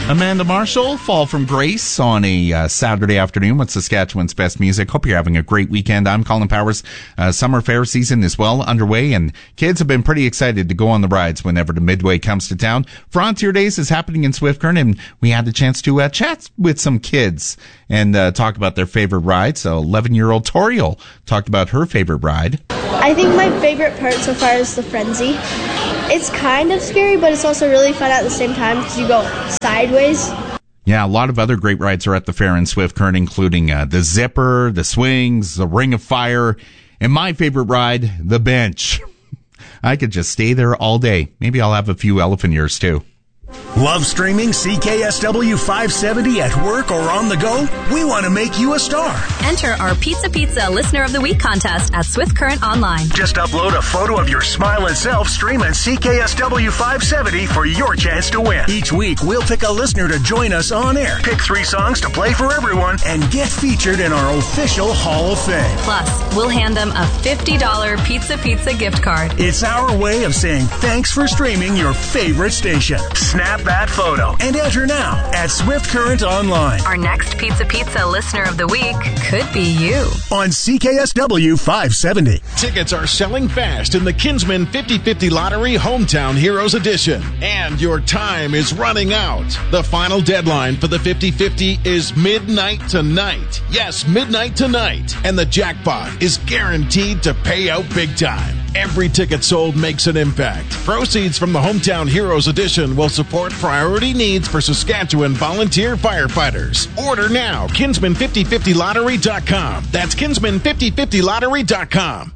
Amanda Marshall, Fall from Grace on a Saturday afternoon with Saskatchewan's best music. Hope you're having a great weekend. I'm Colin Powers. Summer fair season is well underway, and kids have been pretty excited to go on the rides whenever the Midway comes to town. Frontier Days is happening in Swift Current, and we had the chance to chat with some kids and talk about their favorite rides. So 11-year-old Toriel talked about her favorite ride. I think my favorite part so far is the Frenzy. It's kind of scary, but it's also really fun at the same time because you go sideways. Yeah, a lot of other great rides are at the fair in Swift Current, including the Zipper, the Swings, the Ring of Fire, and my favorite ride, the Bench. I could just stay there all day. Maybe I'll have a few elephant ears, too. Love streaming CKSW 570 at work or on the go? We want to make you a star. Enter our Pizza Listener of the Week contest at Swift Current Online. Just upload a photo of your smiling self streaming CKSW 570 for your chance to win. Each week, we'll pick a listener to join us on air, pick 3 songs to play for everyone, and get featured in our official Hall of Fame. Plus, we'll hand them a $50 Pizza gift card. It's our way of saying thanks for streaming your favorite station. Snap that photo and enter now at Swift Current Online. Our next Pizza Listener of the Week could be you. On CKSW 570. Tickets are selling fast in the Kinsman 50/50 Lottery Hometown Heroes Edition. And your time is running out. The final deadline for the 50/50 is midnight tonight. Yes, midnight tonight. And the jackpot is guaranteed to pay out big time. Every ticket sold makes an impact. Proceeds from the Hometown Heroes Edition will support priority needs for Saskatchewan volunteer firefighters. Order now. Kinsman5050lottery.com. That's Kinsman5050lottery.com.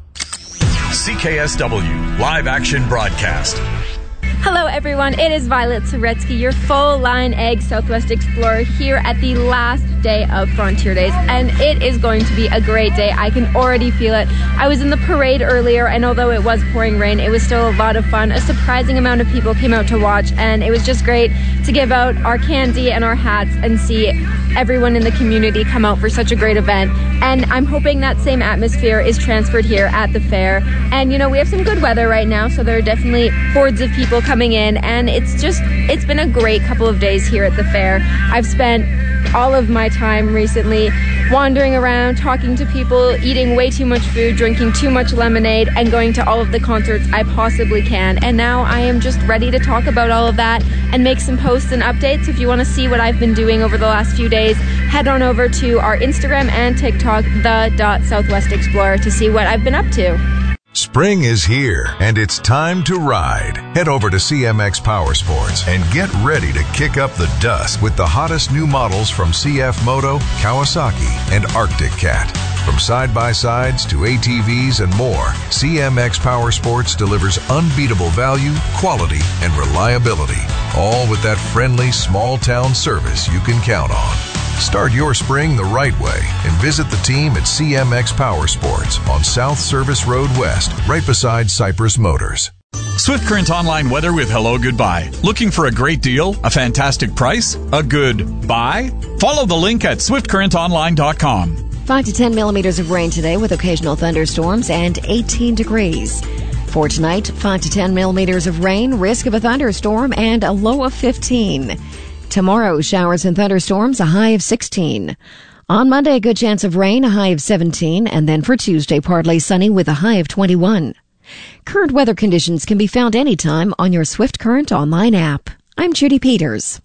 CKSW Live Action Broadcast. Hello everyone, it is Violet Soretsky, your full-line egg Southwest Explorer here at the last day of Frontier Days, and it is going to be a great day. I can already feel it. I was in the parade earlier, and although it was pouring rain, it was still a lot of fun. A surprising amount of people came out to watch, and it was just great to give out our candy and our hats and see everyone in the community come out for such a great event. And I'm hoping that same atmosphere is transferred here at the fair. And, you know, we have some good weather right now, so there are definitely hordes of people coming in, and it's been a great couple of days here at the fair. I've spent all of my time recently wandering around, talking to people, eating way too much food, drinking too much lemonade, and going to all of the concerts I possibly can. And now I am just ready to talk about all of that and make some posts and updates. If you want to see what I've been doing over the last few days, head on over to our Instagram and TikTok, the.southwestexplorer, to see what I've been up to. Spring is here, and it's time to ride. Head over to CMX Power Sports and get ready to kick up the dust with the hottest new models from CF Moto, Kawasaki, and Arctic Cat. From side-by-sides to ATVs and more, CMX Power Sports delivers unbeatable value, quality, and reliability, all with that friendly, small-town service you can count on. Start your spring the right way and visit the team at CMX Power Sports on South Service Road West, right beside Cypress Motors. Swift Current Online weather with Hello Goodbye. Looking for a great deal, a fantastic price, a good buy? Follow the link at swiftcurrentonline.com. 5 to 10 millimeters of rain today with occasional thunderstorms and 18 degrees. For tonight, 5 to 10 millimeters of rain, risk of a thunderstorm, and a low of 15. Tomorrow, showers and thunderstorms, a high of 16. On Monday, a good chance of rain, a high of 17. And then for Tuesday, partly sunny with a high of 21. Current weather conditions can be found anytime on your Swift Current Online app. I'm Judy Peters.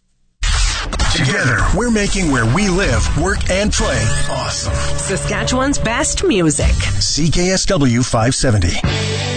Together, we're making where we live, work, and play awesome. Saskatchewan's best music. CKSW 570.